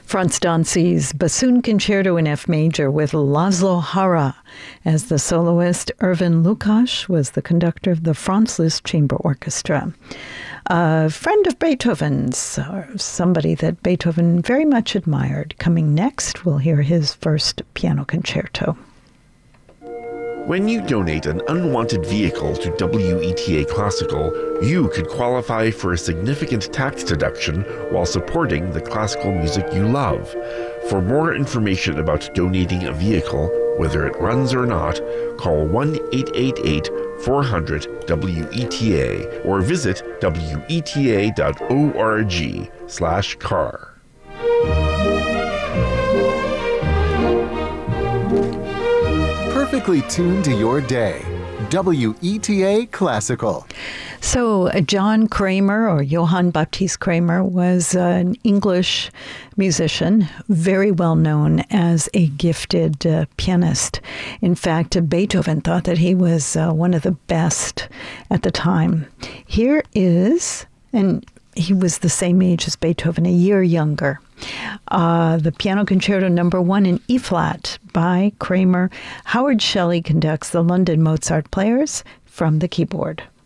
Franz Danzi's Bassoon Concerto in F major with Laszlo Hara as the soloist. Erwin Lukács was the conductor of the Franz Liszt Chamber Orchestra. A friend of Beethoven's, or somebody that Beethoven very much admired. Coming next, we'll hear his first piano concerto. When you donate an unwanted vehicle to WETA Classical, you could qualify for a significant tax deduction while supporting the classical music you love. For more information about donating a vehicle, whether it runs or not, call 1-888-400-WETA or visit weta.org/car. Perfectly tuned to your day. WETA Classical. So John Kramer, or Johann Baptist Kramer, was an English musician, very well known as a gifted pianist. In fact, Beethoven thought that he was one of the best at the time. Here is, and he was the same age as Beethoven, a year younger, the Piano Concerto No. 1 in E-flat by Kramer. Howard Shelley conducts the London Mozart Players from the keyboard.